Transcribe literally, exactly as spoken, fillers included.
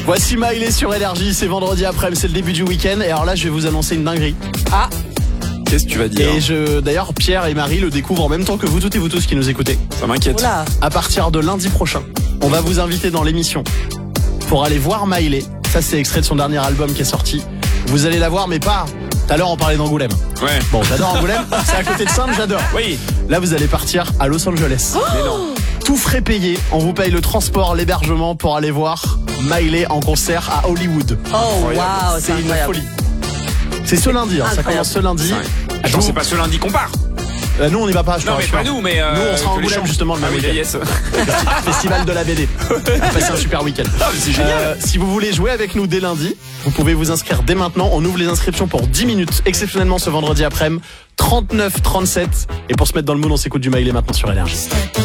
Voici Miley sur Énergie, c'est vendredi après-midi, c'est le début du week-end. Et alors là, je vais vous annoncer une dinguerie. Ah, qu'est-ce que tu vas dire? Et je, d'ailleurs, Pierre et Marie le découvrent en même temps que vous toutes et vous tous qui nous écoutez. Ça m'inquiète. oula. À partir de lundi prochain, on va vous inviter dans l'émission pour aller voir Miley. Ça, c'est extrait de son dernier album qui est sorti. Vous allez la voir, mais pas... Tout à l'heure, on parlait d'Angoulême. Ouais. Bon, j'adore Angoulême, c'est à côté de Sainte, j'adore. Oui. Là, vous allez partir à Los Angeles. Mais non. Tout frais payé, on vous paye le transport, l'hébergement pour aller voir Miley en concert à Hollywood. Oh, waouh, c'est C'est une incroyable. folie. C'est ce lundi, hein, ça Incroyable. commence ce lundi. Attends, Jour- c'est pas ce lundi qu'on part. Euh, nous, on n'y va pas, je te Non, mais rassure. pas nous, mais. Euh, Nous, on sera à que les Angoulême, gens. justement, le Ah même oui, week-end. yes. Festival de la B D. On va passer un super week-end. Ah, mais c'est génial. Euh, si vous voulez jouer avec nous dès lundi, vous pouvez vous inscrire dès maintenant. On ouvre les inscriptions pour dix minutes, exceptionnellement ce vendredi après-midi. trente-neuf trente-sept. Et pour se mettre dans le mood, on s'écoute du Miley maintenant sur Énergie.